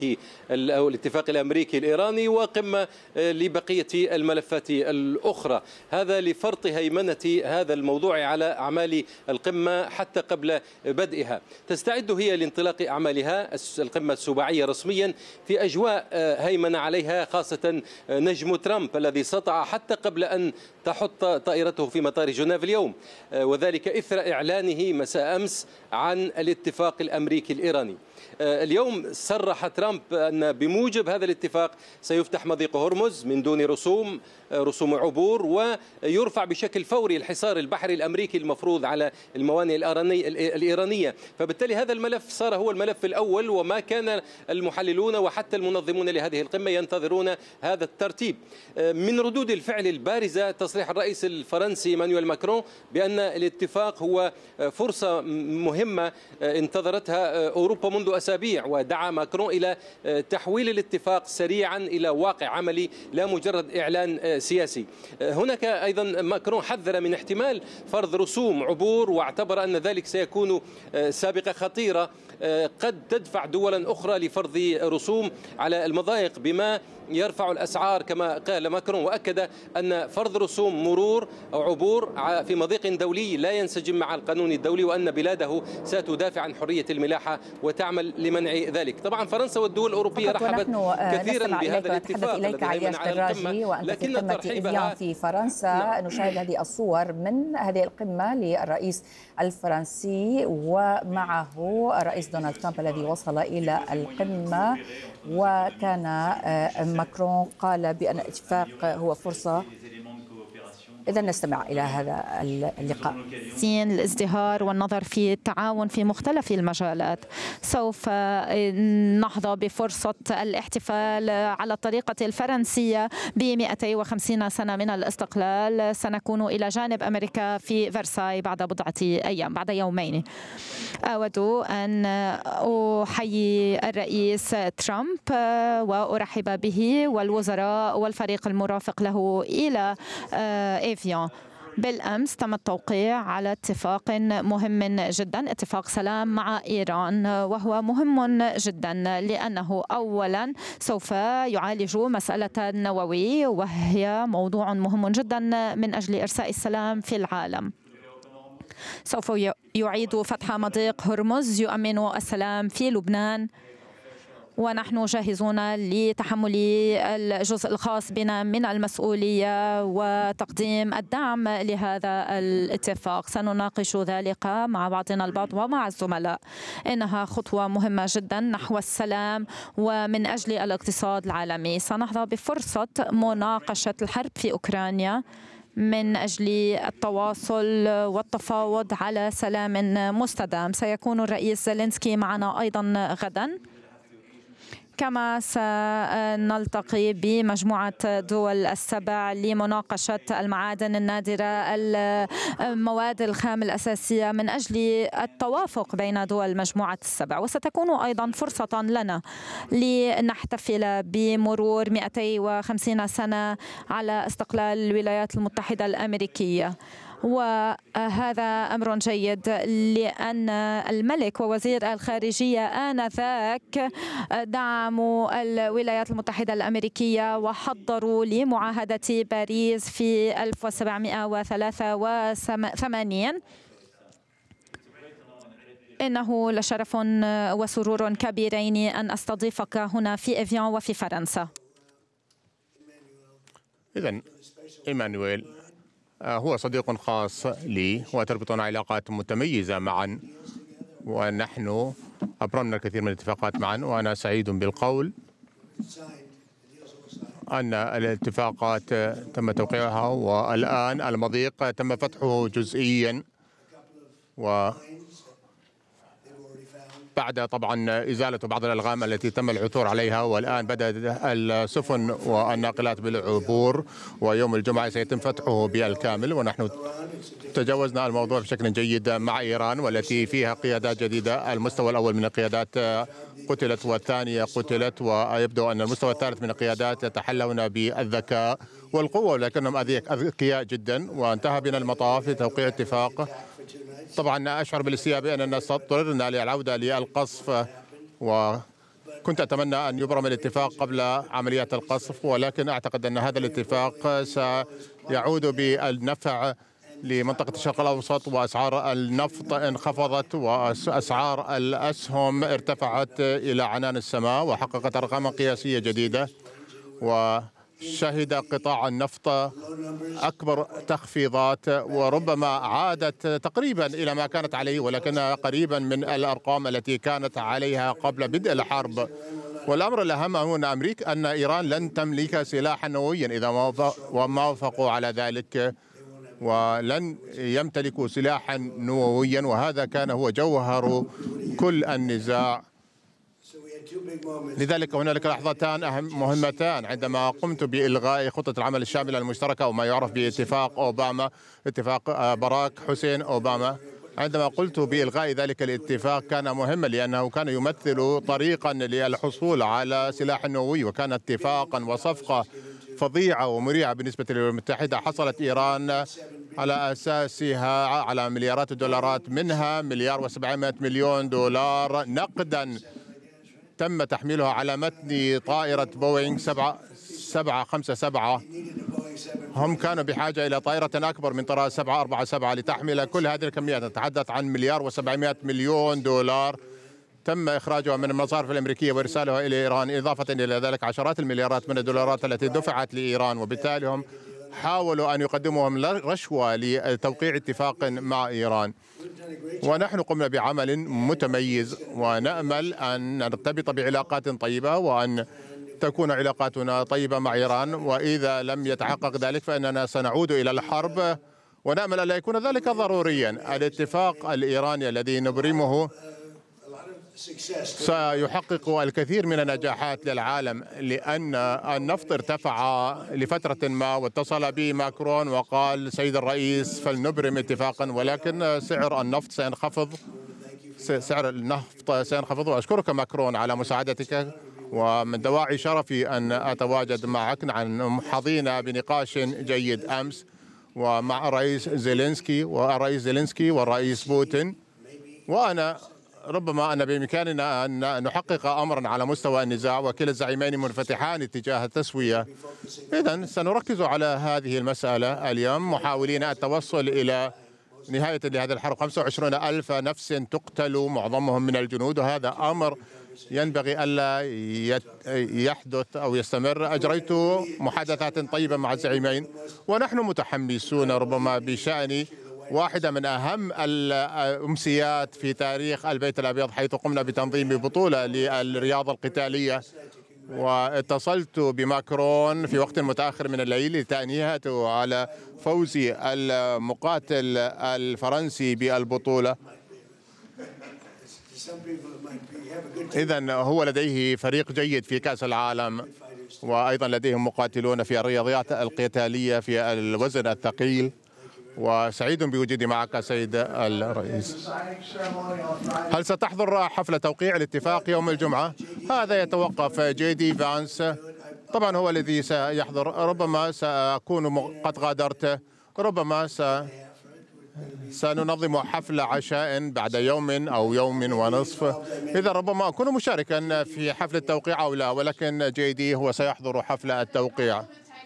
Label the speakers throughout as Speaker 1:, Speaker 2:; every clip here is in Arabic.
Speaker 1: أو الاتفاق الأمريكي الإيراني، وقمة لبقية الملفات الأخرى. هذا لفرض هيمنة هذا الموضوع على أعمال القمة حتى قبل بدئها. تستعد هي لانطلاق أعمالها القمة السباعية رسميا في أجواء هيمنة عليها خاصة نجم ترامب الذي سطع حتى قبل أن تحط طائرته في مطار جنيف اليوم، وذلك إثر إعلانه مساء أمس عن الاتفاق الأمريكي الإيراني. اليوم صرح ترامب أن بموجب هذا الاتفاق سيفتح مضيق هرمز من دون رسوم عبور، ويرفع بشكل فوري الحصار البحري الأمريكي المفروض على الموانئ الإيرانية. فبالتالي هذا الملف صار هو الملف الأول، وما كان المحللون وحتى المنظمون لهذه القمة ينتظرون هذا الترتيب. من ردود الفعل البارزة تصريح الرئيس الفرنسي إيمانويل ماكرون بأن الاتفاق هو فرصة مهمة انتظرتها أوروبا منذ أسابيع، ودعا ماكرون إلى تحويل الاتفاق سريعا إلى واقع عملي لا مجرد إعلان سياسي. هناك أيضا ماكرون حذر من احتمال فرض رسوم عبور، واعتبر أن ذلك سيكون سابقة خطيرة قد تدفع دولا أخرى لفرض رسوم على المضايق بما يرفع الأسعار كما قال ماكرون. وأكد أن فرض رسوم مرور أو عبور في مضيق دولي لا ينسجم مع القانون الدولي، وأن بلاده ستدافع عن حرية الملاحة وتعمل لمنع ذلك. طبعا فرنسا والدول الأوروبية رحبت كثيرا بهذا الاتفاق
Speaker 2: الذي هيمن على القمة، لكن الترحيب في فرنسا نشاهد هذه الصور من هذه القمة للرئيس الفرنسي ومعه الرئيس دونالد ترامب الذي وصل إلى القمة، وكان ماكرون قال بأن الاتفاق هو فرصة. إذا نستمع إلى هذا اللقاء.
Speaker 3: الازدهار والنظر في التعاون في مختلف المجالات. سوف نحظى بفرصة الاحتفال على الطريقة الفرنسية ب 250 سنة من الاستقلال. سنكون إلى جانب أمريكا في فرساي بعد بضعة أيام، بعد يومين. أود أن أحيي الرئيس ترامب وأرحب به والوزراء والفريق المرافق له إلى إيفيون. بالأمس تم التوقيع على اتفاق مهم جدا، اتفاق سلام مع إيران، وهو مهم جدا لأنه أولا سوف يعالج مسألة النووي، وهي موضوع مهم جدا من أجل إرساء السلام في العالم. سوف يعيد فتح مضيق هرمز يؤمن السلام في لبنان، ونحن جاهزون لتحمل الجزء الخاص بنا من المسؤولية وتقديم الدعم لهذا الاتفاق. سنناقش ذلك مع بعضنا البعض ومع الزملاء. إنها خطوة مهمة جدا نحو السلام ومن أجل الاقتصاد العالمي. سنحظى بفرصة مناقشة الحرب في أوكرانيا من أجل التواصل والتفاوض على سلام مستدام. سيكون الرئيس زيلينسكي معنا أيضا غدا، كما سنلتقي بمجموعة دول السبع لمناقشة المعادن النادرة، المواد الخام الأساسية، من أجل التوافق بين دول مجموعة السبع. وستكون أيضا فرصة لنا لنحتفل بمرور 250 سنة على استقلال الولايات المتحدة الأمريكية. وهذا أمر جيد لأن الملك ووزير الخارجية آنذاك دعموا الولايات المتحدة الأمريكية وحضروا لمعاهدة باريس في 1783. إنه لشرف وسرور كبيرين أن أستضيفك هنا في إيفيون وفي فرنسا.
Speaker 4: إذن إيمانويل هو صديق خاص لي وتربطنا علاقات متميزة معا، ونحن أبرمنا الكثير من الاتفاقات معا، وأنا سعيد بالقول أن الاتفاقات تم توقيعها، والآن المضيق تم فتحه جزئيا، بعد طبعا إزالة بعض الألغام التي تم العثور عليها، والآن بدأت السفن والناقلات بالعبور، ويوم الجمعة سيتم فتحه بالكامل. ونحن تجاوزنا الموضوع بشكل جيد مع إيران، والتي فيها قيادات جديدة. المستوى الأول من القيادات قتلت، والثانية قتلت، ويبدو أن المستوى الثالث من القيادات يتحلون بالذكاء والقوة، ولكنهم أذكياء جدا. وانتهى بنا المطاف لتوقيع اتفاق. طبعا أشعر بالاستياء بأننا اضطررنا للعودة للقصف كنت أتمنى أن يبرم الاتفاق قبل عمليات القصف، ولكن أعتقد أن هذا الاتفاق سيعود بالنفع لمنطقة الشرق الأوسط، وأسعار النفط انخفضت وأسعار الأسهم ارتفعت إلى عنان السماء وحققت أرقام قياسية جديدة، وشهد قطاع النفط أكبر تخفيضات وربما عادت تقريبا إلى ما كانت عليه، ولكنها قريبا من الأرقام التي كانت عليها قبل بدء الحرب. والأمر الأهم هنا أن إيران لن تملك سلاحا نوويا إذا ما وافقوا على ذلك، ولن يمتلكوا سلاحا نوويا، وهذا كان هو جوهر كل النزاع. لذلك هنالك لحظتان مهمتان عندما قمت بإلغاء خطة العمل الشاملة المشتركة، وما يعرف باتفاق أوباما، اتفاق باراك حسين أوباما. عندما قلت بإلغاء ذلك الاتفاق كان مهما، لأنه كان يمثل طريقا للحصول على سلاح نووي، وكان اتفاقا وصفقة فظيعة ومريعة بالنسبة للولايات المتحدة. حصلت إيران على أساسها على مليارات الدولارات، منها $1,700,000,000 نقدا تم تحميلها على متن طائرة بوينغ 757. هم كانوا بحاجة إلى طائرة أكبر من طائرة 747 لتحمل كل هذه الكميات. نتحدث عن $1,700,000,000 تم إخراجها من المصارف الأمريكية وإرسالها إلى إيران، إضافة إلى ذلك عشرات المليارات من الدولارات التي دفعت لإيران، وبالتالي هم حاولوا أن يقدموهم رشوة لتوقيع اتفاق مع إيران. ونحن قمنا بعمل متميز، ونأمل أن نرتبط بعلاقات طيبة وأن تكون علاقاتنا طيبة مع إيران، وإذا لم يتحقق ذلك فإننا سنعود إلى الحرب، ونأمل أن لا يكون ذلك ضروريا. الاتفاق الإيراني الذي نبرمه سيحقق الكثير من النجاحات للعالم، لأن النفط ارتفع لفترة ما، واتصل به ماكرون وقال سيد الرئيس فلنبرم اتفاقا، ولكن سعر النفط سينخفض. وأشكرك ماكرون على مساعدتك، ومن دواعي شرفي أن أتواجد معك. نحن حظينا بنقاش جيد أمس ومع الرئيس زيلينسكي والرئيس بوتين، وأنا ربما أن بإمكاننا أن نحقق أمرا على مستوى النزاع، وكلا الزعيمين منفتحان اتجاه التسوية. إذن سنركز على هذه المسألة اليوم، محاولين التوصل إلى نهاية لهذا الحرب. 25,000 نفس تقتل، معظمهم من الجنود، وهذا أمر ينبغي ألا يحدث أو يستمر. أجريت محادثات طيبة مع الزعيمين، ونحن متحمسون ربما بشأن واحدة من أهم الأمسيات في تاريخ البيت الأبيض، حيث قمنا بتنظيم بطولة للرياضة القتالية، واتصلت بماكرون في وقت متأخر من الليل لتأنيهته على فوز المقاتل الفرنسي بالبطولة. إذن هو لديه فريق جيد في كأس العالم، وأيضا لديهم مقاتلون في الرياضيات القتالية في الوزن الثقيل. وسعيد بوجودي معك سيد الرئيس. هل ستحضر حفل توقيع الاتفاق يوم الجمعة؟ هذا يتوقف. جي دي فانس طبعا هو الذي سيحضر، ربما سأكون قد غادرت، ربما سننظم حفل عشاء بعد يوم أو يوم ونصف، إذا ربما أكون مشاركا في حفل التوقيع أو لا، ولكن جي دي هو سيحضر حفل التوقيع.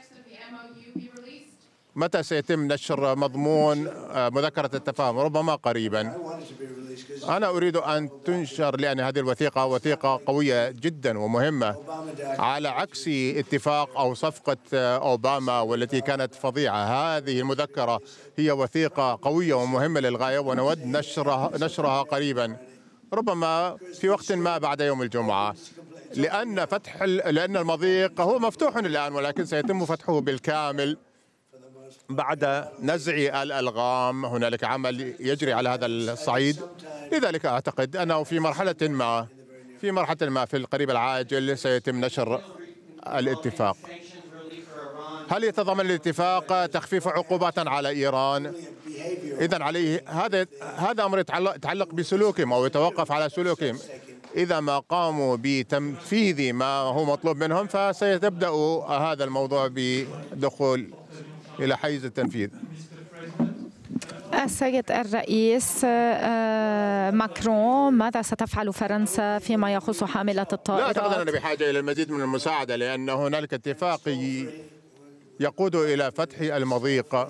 Speaker 4: متى سيتم نشر مضمون مذكرة التفاهم؟ ربما قريبا. أنا أريد أن تنشر، لأن هذه الوثيقة وثيقة قوية جدا ومهمة، على عكس اتفاق أو صفقة أوباما والتي كانت فظيعة. هذه المذكرة هي وثيقة قوية ومهمة للغاية، ونود نشرها قريبا، ربما في وقت ما بعد يوم الجمعة، لأن المضيق هو مفتوح الآن، ولكن سيتم فتحه بالكامل بعد نزع الألغام. هنالك عمل يجري على هذا الصعيد، لذلك أعتقد أنه في مرحلة ما في القريب العاجل سيتم نشر الاتفاق. هل يتضمن الاتفاق تخفيف عقوبات على إيران؟ إذن عليه هذا أمر يتعلق بسلوكهم أو يتوقف على سلوكهم. إذا ما قاموا بتنفيذ ما هو مطلوب منهم فسيبدأ هذا الموضوع بدخول إلى حيز التنفيذ.
Speaker 3: السيد الرئيس ماكرون، ماذا ستفعل فرنسا فيما يخص حاملة الطائرات؟
Speaker 4: لا أعتقد أننا بحاجة إلى المزيد من المساعدة، لأن هنالك اتفاق يقود إلى فتح المضيق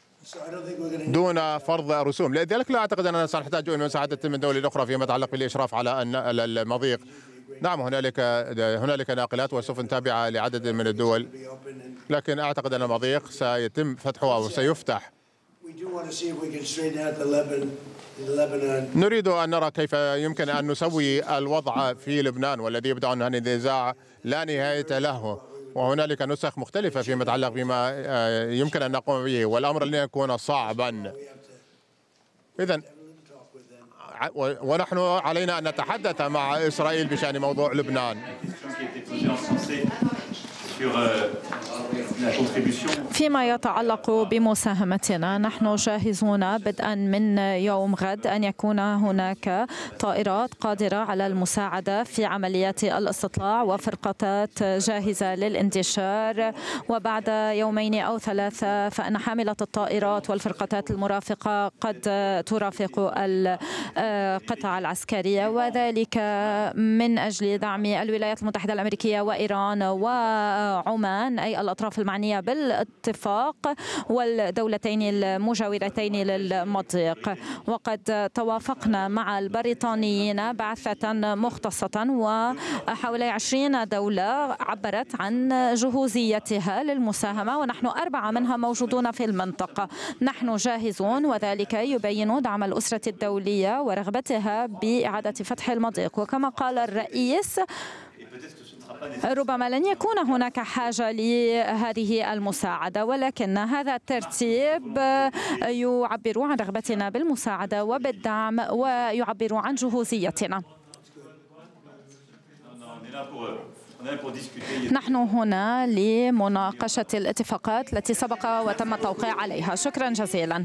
Speaker 4: دون فرض رسوم، لذلك لا أعتقد أننا سنحتاج إلى مساعدة من الدول الأخرى فيما يتعلق بالإشراف على المضيق. نعم هنالك ناقلات وسفن تابعة لعدد من الدول، لكن أعتقد أن المضيق سيتم فتحه أو سيفتح. نريد أن نرى كيف يمكن أن نسوي الوضع في لبنان، والذي يبدو أن النزاع لا نهاية له، وهنالك نسخ مختلفة فيما يتعلق بما يمكن أن نقوم به، والأمر لن يكون صعبا. إذن ونحن علينا أن نتحدث مع إسرائيل بشأن موضوع لبنان.
Speaker 3: فيما يتعلق بمساهمتنا، نحن جاهزون بدءا من يوم غد أن يكون هناك طائرات قادرة على المساعدة في عمليات الاستطلاع وفرقاطات جاهزة للانتشار، وبعد يومين أو ثلاثة فإن حاملة الطائرات والفرقاطات المرافقة قد ترافق القطع العسكرية، وذلك من أجل دعم الولايات المتحدة الأمريكية وإيران وعمان أي الأطراف المعنية بالاتفاق والدولتين المجاورتين للمضيق. وقد توافقنا مع البريطانيين بعثة مختصة، وحوالي 20 دولة عبرت عن جهوزيتها للمساهمة، ونحن 4 منها موجودون في المنطقة. نحن جاهزون، وذلك يبين دعم الأسرة الدولية ورغبتها بإعادة فتح المضيق. وكما قال الرئيس، ربما لن يكون هناك حاجة لهذه المساعدة، ولكن هذا الترتيب يعبر عن رغبتنا بالمساعدة وبالدعم ويعبر عن جهوزيتنا. نحن هنا لمناقشة الاتفاقات التي سبق وتم التوقيع عليها. شكرا جزيلا.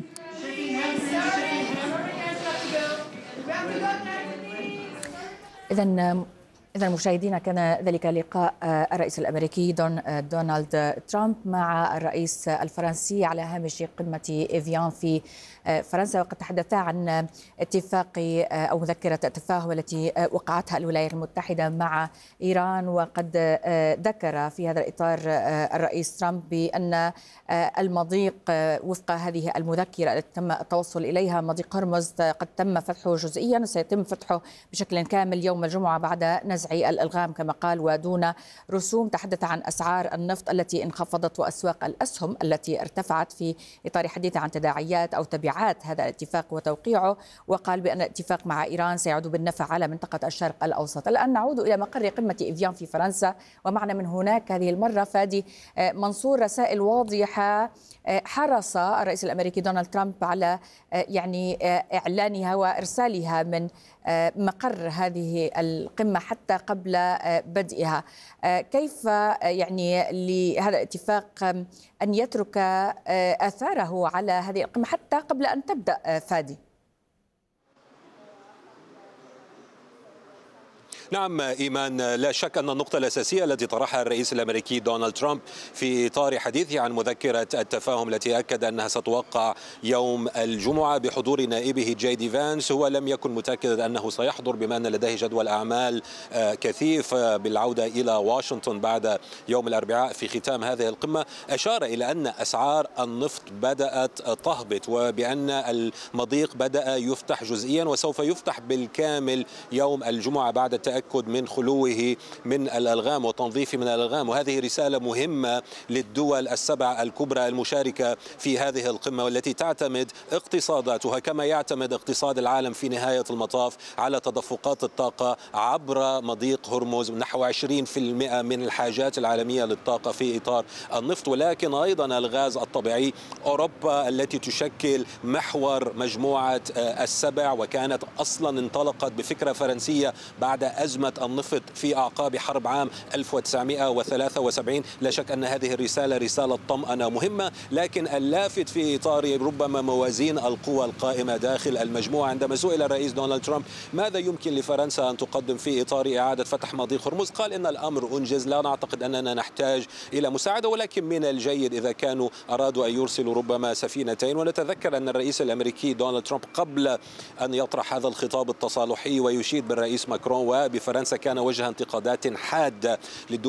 Speaker 2: إذا مشاهدينا، كان ذلك لقاء الرئيس الأمريكي دونالد ترامب مع الرئيس الفرنسي على هامش قمة إيفيان في فرنسا، وقد تحدثا عن اتفاق أو مذكرة التفاهم التي وقعتها الولايات المتحدة مع إيران. وقد ذكر في هذا الإطار الرئيس ترامب بأن المضيق وفق هذه المذكرة التي تم التوصل إليها، مضيق هرمز، قد تم فتحه جزئيا وسيتم فتحه بشكل كامل يوم الجمعة بعد نزع الألغام كما قال ودون رسوم. تحدث عن أسعار النفط التي انخفضت وأسواق الأسهم التي ارتفعت في إطار حديث عن تداعيات أو تبعات هذا الاتفاق وتوقيعه، وقال بأن الاتفاق مع إيران سيعود بالنفع على منطقة الشرق الأوسط. الآن نعود إلى مقر قمة إيفيان في فرنسا، ومعنا من هناك هذه المرة فادي منصور. رسائل واضحة حرص الرئيس الأمريكي دونالد ترامب على إعلانها وإرسالها من مقر هذه القمة حتى قبل بدئها. كيف لهذا الاتفاق أن يترك آثاره على هذه القمة حتى قبل أن تبدأ فادي؟
Speaker 1: نعم إيمان، لا شك أن النقطة الأساسية التي طرحها الرئيس الأمريكي دونالد ترامب في إطار حديثه عن مذكرة التفاهم التي أكد أنها ستوقع يوم الجمعة بحضور نائبه جي دي فانس، هو لم يكن متأكدا أنه سيحضر بما أن لديه جدول أعمال كثيف بالعودة إلى واشنطن بعد يوم الأربعاء في ختام هذه القمة. أشار إلى أن أسعار النفط بدأت تهبط، وبأن المضيق بدأ يفتح جزئيا وسوف يفتح بالكامل يوم الجمعة بعد التأكد من خلوه من الألغام وتنظيفه من الألغام. وهذه رسالة مهمة للدول السبع الكبرى المشاركة في هذه القمة، والتي تعتمد اقتصاداتها كما يعتمد اقتصاد العالم في نهاية المطاف على تدفقات الطاقة عبر مضيق هرمز، نحو 20% من الحاجات العالمية للطاقة في إطار النفط، ولكن أيضا الغاز الطبيعي. أوروبا التي تشكل محور مجموعة السبع، وكانت أصلا انطلقت بفكرة فرنسية بعد أزمة
Speaker 5: أزمة النفط في أعقاب حرب عام 1973. لا شك أن هذه الرسالة رسالة طمأنة مهمة، لكن اللافت في إطار ربما موازين القوى القائمة داخل المجموعة، عندما سئل الرئيس دونالد ترامب ماذا يمكن لفرنسا أن تقدم في إطار إعادة فتح مضيق هرمز، قال إن الأمر أنجز، لا نعتقد أننا نحتاج إلى مساعدة، ولكن من الجيد إذا كانوا أرادوا أن يرسلوا ربما سفينتين. ونتذكر أن الرئيس الأمريكي دونالد ترامب قبل أن يطرح هذا الخطاب التصالحي ويشيد بالرئيس ماكرون وبفرنسا كان وجه انتقادات حادة للدول